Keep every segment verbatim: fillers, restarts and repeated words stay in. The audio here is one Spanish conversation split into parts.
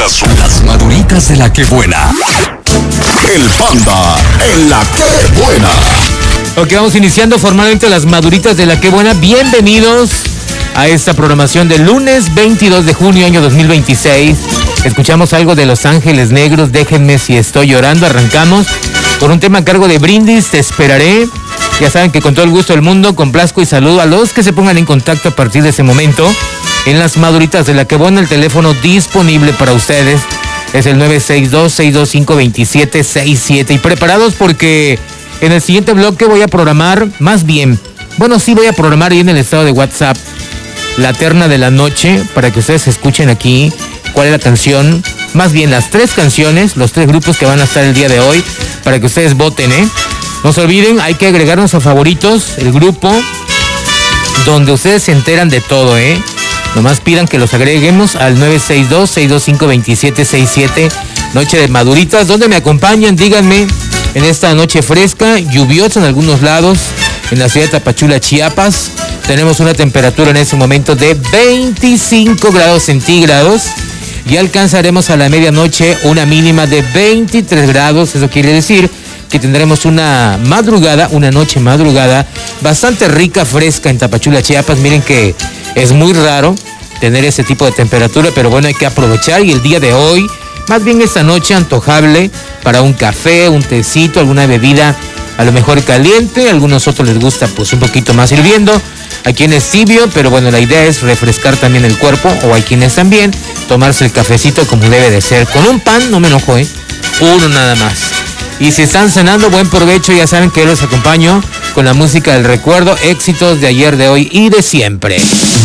Las, las maduritas de la que buena. El Panda en la que buena. Ok, vamos iniciando formalmente las maduritas de la que buena. Bienvenidos a esta programación del lunes veintidós de junio, año dos mil veintiséis. Escuchamos algo de Los Ángeles Negros, Déjenme si estoy llorando. Arrancamos con un tema a cargo de Brindis, Te esperaré. Ya saben que con todo el gusto del mundo complazco y saludo a los que se pongan en contacto a partir de ese momento. En las maduritas de la que buena, el teléfono disponible para ustedes es el nueve seis dos, seis dos cinco, dos siete seis siete. Y preparados porque en el siguiente bloque voy a programar, más bien, bueno, sí voy a programar ahí en el estado de WhatsApp la terna de la noche para que ustedes escuchen aquí cuál es la canción, más bien las tres canciones, los tres grupos que van a estar el día de hoy, para que ustedes voten, ¿eh? No se olviden, hay que agregarnos a favoritos, el grupo donde ustedes se enteran de todo, ¿eh? Nomás pidan que los agreguemos al nueve seis dos, seis dos cinco, dos siete seis siete. Noche de maduritas, ¿dónde me acompañan? Díganme, en esta noche fresca, lluviosa en algunos lados, en la ciudad de Tapachula, Chiapas. Tenemos una temperatura en ese momento de veinticinco grados centígrados y alcanzaremos a la medianoche una mínima de veintitrés grados. Eso quiere decir que tendremos una madrugada, una noche madrugada bastante rica, fresca en Tapachula, Chiapas. Miren que es muy raro tener ese tipo de temperatura, pero bueno, hay que aprovechar. Y el día de hoy, más bien esta noche, antojable para un café, un tecito, alguna bebida a lo mejor caliente. A algunos otros les gusta pues un poquito más hirviendo. Hay quienes tibio, pero bueno, la idea es refrescar también el cuerpo, o hay quienes también tomarse el cafecito como debe de ser. Con un pan, no me enojo, ¿eh? Uno nada más. Y si están cenando, buen provecho. Ya saben que yo los acompaño con la música del recuerdo, éxitos de ayer, de hoy y de siempre.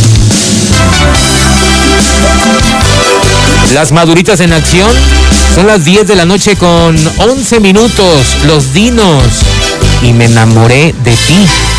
Las maduritas en acción. Son las diez de la noche con once minutos. Los Dinos. Y me enamoré de ti.